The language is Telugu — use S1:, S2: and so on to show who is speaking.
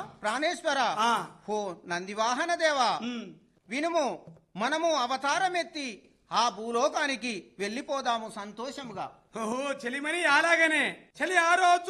S1: ప్రాణేశ్వర హో నందివాహన దేవా వినుము, మనము అవతారమెత్తి ఆ భూలోకానికి వెళ్ళిపోదాము సంతోషముగా.
S2: ఓహో చెలిమని అలాగనే చలి ఆ రోజు